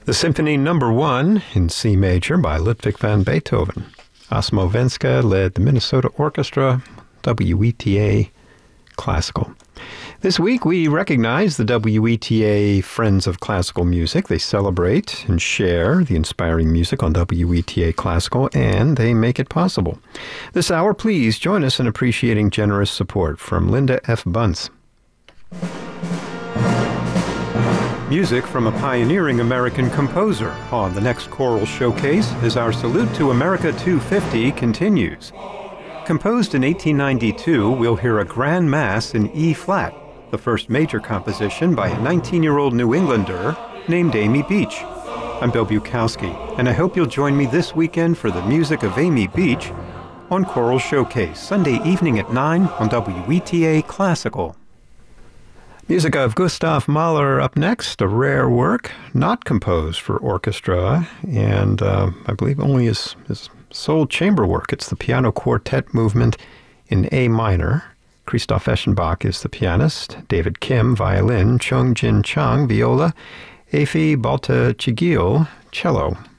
The Symphony Number 1 in C major by Ludwig van Beethoven. Asmo Venska led the Minnesota Orchestra, WETA Classical. This week we recognize the WETA Friends of Classical Music. They celebrate and share the inspiring music on WETA Classical, and they make it possible. This hour, please join us in appreciating generous support from Linda F. Bunce. Music from a pioneering American composer on the next choral showcase as our Salute to America 250 continues. Composed in 1892, we'll hear a Grand Mass in E-flat, the first major composition by a 19-year-old New Englander named Amy Beach. I'm Bill Bukowski, and I hope you'll join me this weekend for the music of Amy Beach on Choral Showcase, Sunday evening at 9 on WETA Classical. Music of Gustav Mahler up next, a rare work, not composed for orchestra, and I believe only his sole chamber work. It's the piano quartet movement in A minor. Christoph Eschenbach is the pianist, David Kim, violin, Chung Jin Chang, viola, Efi Baltachigil, cello.